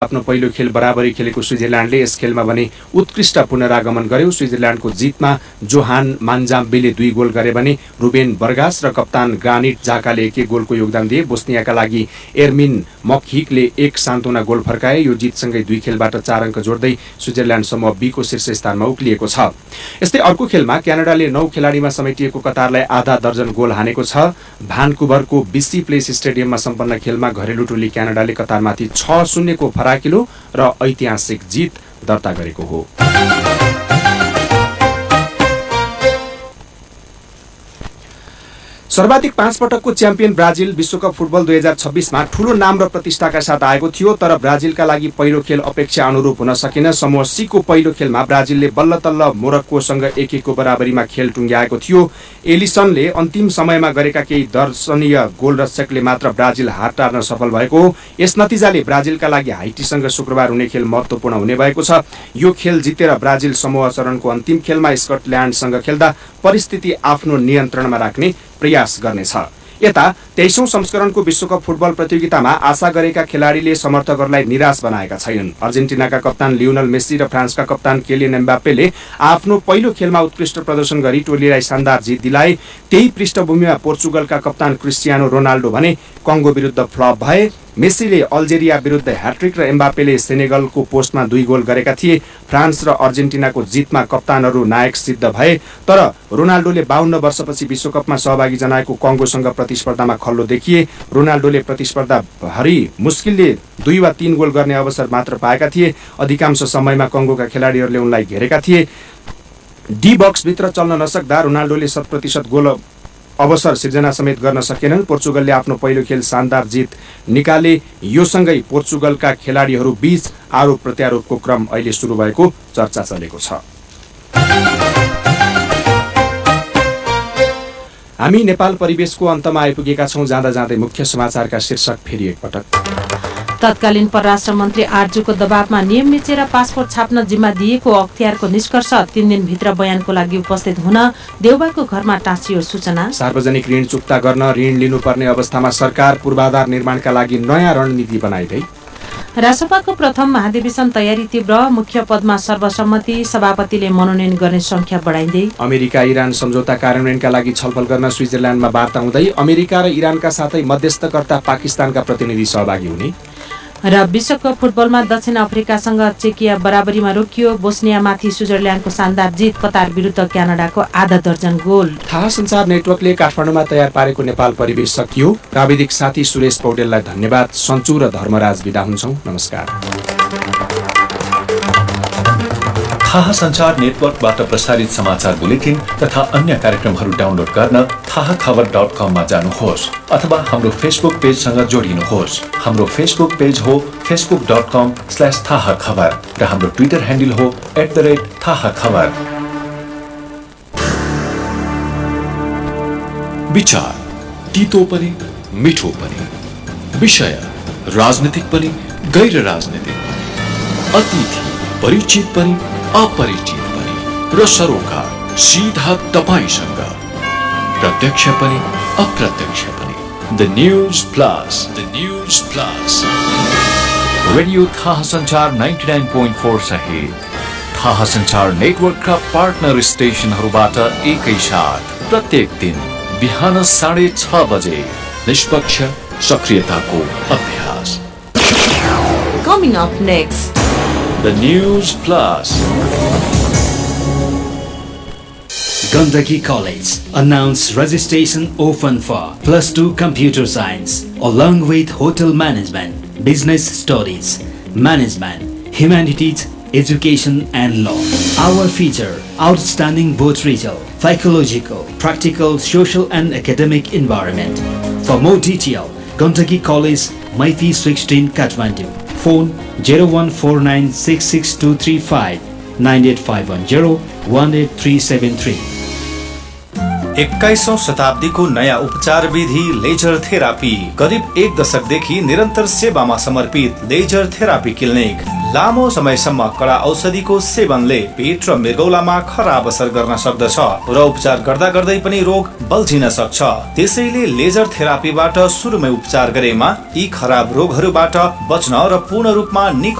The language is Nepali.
आफ्नो पहिलो खेल बराबरी खेलेको स्विजरल्यान्डले यस खेलमा भने उत्कृष्ट पुनरागमन गर्यो। स्विजरल्यान्डको जितमा जोहान मान्जाम्बीले 2 गोल गरे भने रुबेन बर्गास र कप्तान ग्रानिट जाकाले 1 गोलको योगदान दिए। बोस्नियाका लागि एर्मिन मकहिकले 1 सान्तवना गोल फर्काए। यो जितसँगै 2 खेलबाट 4 अङ्क जोड्दै स्विजरल्यान्ड समूह बी को शीर्ष स्थानमा उक्लिएको छ। यस्तै अर्को खेलमा क्यानाडाले 9 खेलाडीमा समेटिएको कतारलाई आधा दर्जन गोल हानेको छ। भान्कुभरको बीसी प्लेस स्टेडियममा सम्पन्न खेलमा घरेलु टोली क्यानाडाले कतारमाथि 6-0 को फराकिलो र ऐतिहासिक जित दर्ता गरेको हो। सर्वाधिक 5 पटकको च्याम्पियन ब्राजिल विश्वकप फुटबल 2026मा ठूलो नाम र प्रतिष्ठाका साथ आएको थियो, तर ब्राजिलका लागि पहिलो खेल अपेक्षा अनुरूप हुन सकेन। समूह सी को पहिलो खेलमा ब्राजिलले बल्ल तल्ल मोरक्कोसँग 1-1 को बराबरीमा खेल टुङ्ग्याएको थियो। एलिसनले अन्तिम समयमा गरेका केही दर्शनीय गोलरक्षकले मात्र ब्राजिल हार टार्न सफल भएको हो। यस नतिजाले ब्राजिलका लागि हाइटीसँग शुक्रबार हुने खेल महत्त्वपूर्ण हुने भएको छ। यो खेल जितेर ब्राजिल समूह चरणको अन्तिम खेलमा स्कटल्यान्डसँग खेल्दा परिस्थिति आफ्नो नियन्त्रणमा राख्ने प्रयास गर्नेछ। यता 23औं संस्करणको विश्वकप फुटबल प्रतियोगितामा आशा गरेका खेलाडीले समर्थकहरूलाई निराश बनाएका छैनन्। अर्जेन्टिनाका कप्तान लियोनल मेस्सी र फ्रान्सका कप्तान केलियन एम्बाप्पेले आफ्नो पहिलो खेलमा उत्कृष्ट प्रदर्शन गरी टोलीलाई शानदार जित दिलाए। त्यही पृष्ठभूमिमा पोर्चुगलका कप्तान क्रिस्टियानो रोनाल्डो भने कङ्गो विरुद्ध फ्लप भए। मेस्सीले अल्जेरिया विरुद्ध ह्याट्रिक र एम्बाप्पेले सेनेगलको पोस्टमा 2 गोल गरेका थिए। फ्रान्स र अर्जेन्टिनाको जितमा कप्तानहरू नायक सिद्ध भए, तर रोनाल्डोले 52 वर्षपछि विश्वकपमा सहभागी जनाएको कङ्गोसँग प्रतिस्पर्धामा खल्लो देखिए। रोनाल्डोले प्रतिस्पर्धाभरि मुस्किलले 2 वा 3 गोल गर्ने अवसर मात्र पाएका थिए। अधिकांश समयमा कङ्गोका खेलाडीहरूले उनलाई घेरेका थिए। डी बक्सभित्र चल्न नसक्दा रोनाल्डोले 100% गोल अवसर सिर्जना समेत गर्न सकेनन्। पोर्चुगलले आफ्नो पहिलो खेल शानदार जित निकाले। यो सँगै पोर्चुगलका खेलाडीहरू बीच आरोप प्रत्यारोपको क्रम अहिले सुरु भएको चर्चा चलेको छ। हामी नेपाल परिवेशको अन्तमा आइपुगेका छौं। जाँदा जाँदै मुख्य समाचारका शीर्षक फेरि एकपटक। तत्कालीन परराष्ट्र मन्त्री आर्जुको दबावमा नियम मिचेर पासपोर्ट छाप्न जिम्मा दिएको अख्तियारको निष्कर्ष। 3 दिनभित्र बयानको लागि उपस्थित हुन देउबाको घरमा टाँसियो सूचना। सार्वजनिक ऋण चुक्ता गर्न ऋण लिनुपर्ने अवस्थामा सरकार पूर्वाधार निर्माणका लागि नयाँ रणनीति बनाइदै। रासपाको प्रथम महाधिवेशन तयारी तीव्र। मुख्य पदमा सर्वसम्मति, सभापतिले मनोनयन गर्ने संख्या बढाइँदै। अमेरिका इरान सम्झौता कार्यान्वयनका लागि छलफल गर्न स्विजरल्यान्डमा वार्ता हुँदै। अमेरिका र इरानका साथै मध्यस्थकर्ता पाकिस्तानका प्रतिनिधि सहभागी हुने। र विश्वकप फुटबलमा दक्षिण अफ्रिकासँग चेकिया बराबरीमा रोकियो। बोस्नियामाथि स्विजरल्यान्डको शानदार जित। कतार विरुद्ध क्यानाडाको आधा दर्जन गोल। थाहा सञ्चार नेटवर्कले काठमाडौँमा तयार पारेको नेपाल परिवेश सकियो। प्राविधिक साथी सुरेश पौडेललाई धन्यवाद। सञ्चु र धर्मराज बिदा हुन्छौं। नमस्कार। थाहा सञ्चार नेटवर्कबाट प्रसारित समाचार बुलेटिन तथा अन्य कार्यक्रमहरू डाउनलोड गर्न थाहाखबर.com मा जानुहोस् अथवा हाम्रो फेसबुक पेजसँग जोडिनुहोस्। हाम्रो फेसबुक पेज हो facebook.com/थाहाखबर र हाम्रो ट्विटर ह्यान्डल हो @थाहाखबर। विचार तीतो पनि मिठो पनि, विषय राजनीतिक पनि गैर राजनीतिक, अतिथि परिचित पनि अपरिचित पनि र सरोकार सीधा तपाईसँग, प्रत्यक्ष पनि अप्रत्यक्ष पनि। द न्यूज प्लस रेडियो थाहा सञ्चार 99.4 सहित थाहा सञ्चार नेटवर्कका पार्टनर स्टेशनहरूबाट एकैसाथ प्रत्येक दिन बिहान 6:30 बजे निष्पक्ष सक्रियताको अभ्यास। Coming up next, The News Plus. Gandaki College announced registration open for +2 Computer Science along with Hotel Management, Business Studies, Management, Humanities, Education and Law. Our feature outstanding both result, psychological, practical, social and academic environment. For more detail, Gandaki College, Maithi 16 Kathmandu. Phone 014966235 98510 21औं शताब्दीको नयाँ उपचार विधि लेजर थेरापी। करिब 1 दशकदेखि निरन्तर सेवामा समर्पित लेजर थेरापी क्लिनिक। लामो समयसम्म कडा औषधिको सेवनले पेट र मृगौलामा खराब असर गर्न सक्दछ र उपचार गर्दा गर्दै पनि रोग बल्झिन सक्छ। त्यसैले लेजर थेरापीबाट सुरुमै उपचार गरेमा यी खराब रोगहरूबाट बच्न र पूर्ण रूपमा निको